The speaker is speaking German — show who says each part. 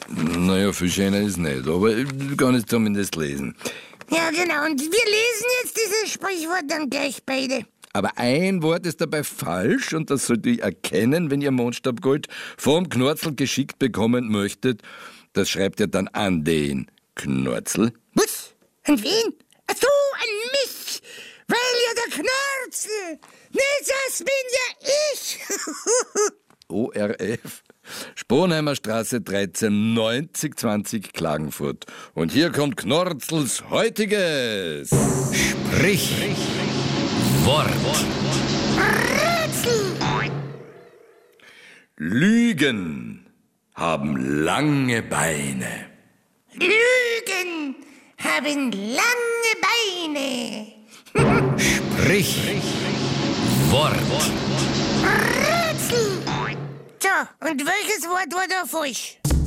Speaker 1: Naja, viel schöner ist nicht, aber ich kann es zumindest lesen.
Speaker 2: Ja, genau. Und wir lesen jetzt dieses Sprichwort dann gleich beide.
Speaker 1: Aber ein Wort ist dabei falsch und das sollt ihr erkennen, wenn ihr Mondstabgold vom Knorzel geschickt bekommen möchtet. Das schreibt ihr dann an den Knorzel.
Speaker 2: Was? An wen? Ach so, an mich. Weil ja der Knorzel. Nee, das bin ja ich.
Speaker 1: ORF, Sponheimer Straße 13, 9020 Klagenfurt. Und hier kommt Knorzels heutiges
Speaker 3: Sprichwort.
Speaker 1: Lügen haben lange Beine.
Speaker 2: Lügen haben lange Beine.
Speaker 3: Sprichwort.
Speaker 2: So, und welches Wort war da falsch?